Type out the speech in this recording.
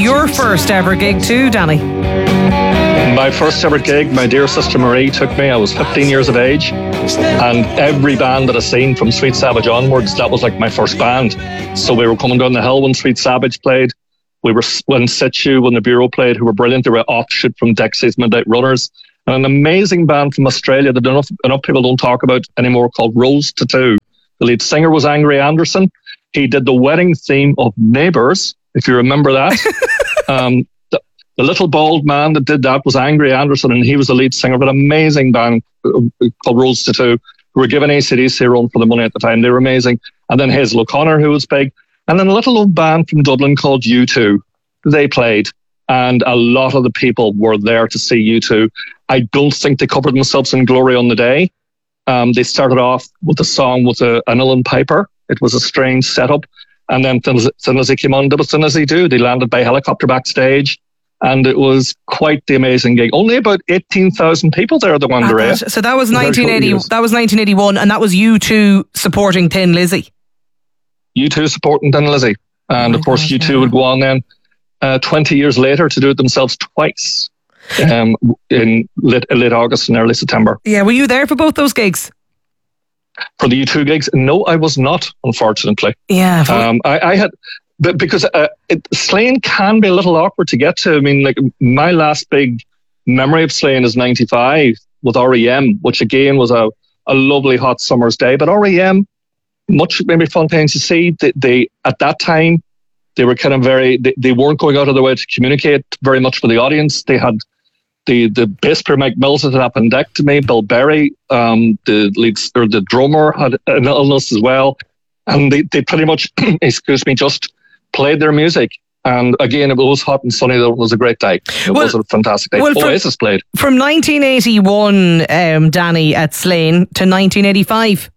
your first ever gig too, Danny? My first ever gig, my dear sister Marie took me. I was 15 years of age, and every band that I've seen from Sweet Savage onwards, that was like my first band. So we were coming down the hill when Sweet Savage played. We were in situ when the Bureau played, who were brilliant. They were offshoot from Dexys Midnight Runners. And an amazing band from Australia that enough people don't talk about anymore, called Rose Tattoo. The lead singer was Angry Anderson. He did the wedding theme of Neighbours, if you remember that. The little bald man that did that was Angry Anderson, and he was the lead singer of an amazing band called Rose Tattoo, who were giving AC/DC a run for the money at the time. They were amazing. And then Hazel O'Connor, who was big. And then a little old band from Dublin called U2. They played, and a lot of the people were there to see U2. I don't think they covered themselves in glory on the day. They started off with a song with an uilleann piper. It was a strange setup. And then Thin Lizzy came on, did what Thin Lizzy do. They landed by helicopter backstage. And it was quite the amazing gig. Only about 18,000 people there at the Wonder Ray. So that was 1980. That was 1981, and that was U2 supporting Thin Lizzy. U2 supporting Thin Lizzy. And of course, U2 would go on then 20 years later to do it themselves twice in late August and early September. Yeah, were you there for both those gigs? For the U2 gigs? No, I was not, unfortunately. Yeah. I had... But because Slane can be a little awkward to get to. I mean, like, my last big memory of Slane is 95 with REM, which again was a lovely hot summer's day. But REM, much maybe fun things to see, they at that time, they were kind of they weren't going out of their way to communicate very much with the audience. They had the bass player Mike Mills had an appendectomy. Bill Berry, the drummer, had an illness as well. And they pretty much, just played their music. And again, it was hot and sunny. It was a great day. It was a fantastic day. Oasis played. From 1981, Danny, at Slane, to 1985.